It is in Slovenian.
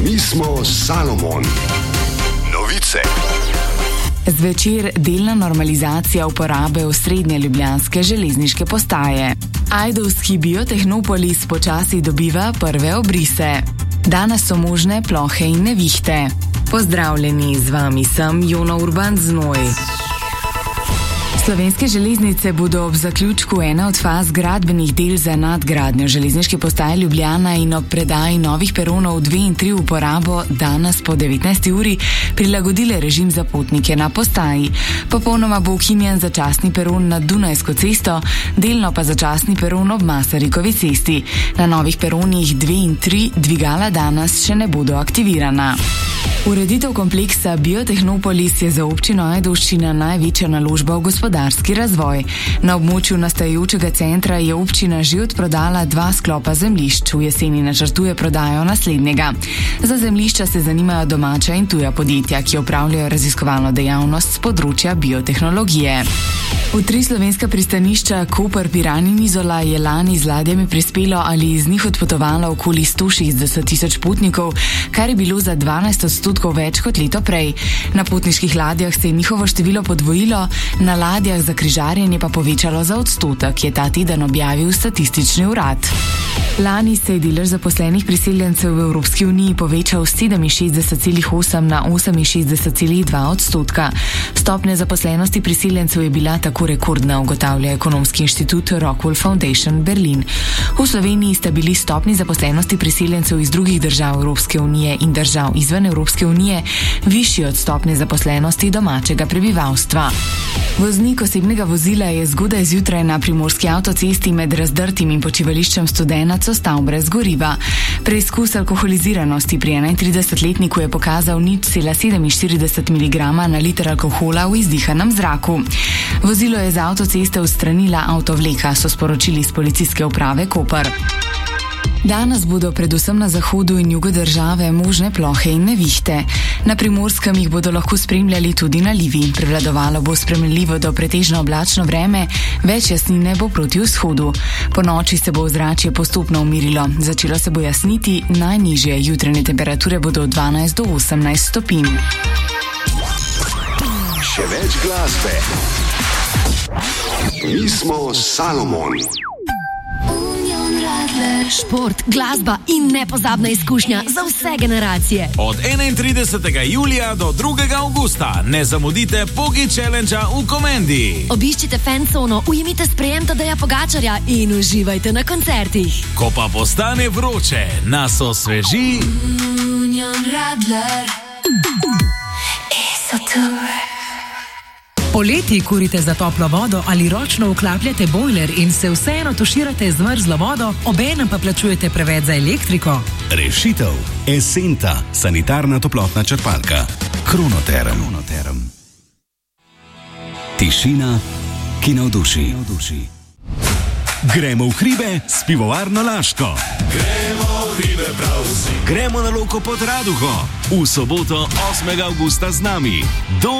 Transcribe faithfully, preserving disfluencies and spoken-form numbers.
Mi smo Salomon. Novice. Zvečer delna normalizacija uporabe osrednje ljubljanske železniške postaje. Ajdovski Biotehnopolis počasi dobiva prve obrise. Danes so možne plohe in nevihte. Pozdravljeni, z vami sem Jona Urban Znoj. Slovenske železnice bodo ob zaključku ene od faz gradbenih del za nadgradnjo železniške postaje Ljubljana in ob predaji novih peronov dve in tri v uporabo danes po devetnajsti uri prilagodile režim za potnike na postaji. Popolnoma bo ukinjen začasni peron nad Dunajsko cesto, delno pa začasni peron ob Masarikovi cesti. Na novih peronih dve in tri dvigala danes še ne bodo aktivirana. Ureditev kompleksa Biotehnopolis je za občino Ajdovščina največja naložba v gospodarski razvoj. Na območju nastajajočega centra je občina že odprodala dva sklopa zemljišč, v jeseni načrtuje prodajo naslednjega. Za zemljišča se zanimajo domača in tuja podjetja, ki opravljajo raziskovalno dejavnost z področja biotehnologije. V tri slovenska pristanišča Koper, Piran in Izola je lani z ladjami prispelo ali iz njih odpotovalo okoli sto šestdeset tisoč potnikov, kar je bilo za dvanajst odstotkov več kot leto prej. Na potniških ladjah se je njihovo število podvojilo, na ladjah za križarjenje pa povečalo za odstotek, je ta teden objavil statistični urad. Lani se je delež zaposlenih priseljencev v Evropski uniji povečal s sedeminšestdeset celih osem na oseminšestdeset celih dva odstotka. Stopnja zaposlenosti priseljencev je bila tako rekordna, ugotavlja ekonomski inštitut Rockwell Foundation Berlin. V Sloveniji sta bili stopni zaposlenosti priseljencev iz drugih držav Evropske unije in držav izven Evropske unije višji od stopnje zaposlenosti domačega prebivalstva. Voznik osebnega vozila je zgodaj zjutraj na primorski avtocesti med Razdrtim in počivališčem Studenac ostal brez goriva. Preizkus alkoholiziranosti pri enaintridesetletniku je pokazal nič cela sedeminštirideset miligrama na liter alkohola v izdihanem zraku. Vozilo je z avtoceste odstranila avtovleka, so sporočili iz policijske uprave Koper. Danes bodo predvsem na zahodu in jugu države možne plohe in nevihte. Na Primorskem jih bodo lahko spremljali tudi nalivi. Prevladovalo bo spremljivo do pretežno oblačno vreme, več jasnine bo proti vzhodu. Po noči se bo ozračje postopno umirilo. Začelo se bo jasniti, najnižje jutranje temperature bodo od dvanajst do osemnajst stopinj. Še več glasbe. Mi smo Salomon. Šport, glasba in nepozabna izkušnja za vse generacije. Od enaintridesetega julija do drugega avgusta ne zamudite Pogi Challengea v Komendi. Obiščite fancono, ujemite sprejem Tadeja Pogačarja in uživajte na koncertih. Ko pa postane vroče, nas osveži Union Radler. Poleti kurite za toplo vodo ali ročno vklapljate bojler in se vseeno tuširate z mrzlo vodo, obenem pa plačujete preveč za elektriko? Rešitev. Esenta, sanitarna toplotna črpalka. Kronoterm. Kronoterm. Tišina, ki navduši. Gremo v hribe s pivovarno Laško. Gremo v hribe prav vsi. Gremo na Loko pod Raduho. V soboto osmega avgusta z nami. Do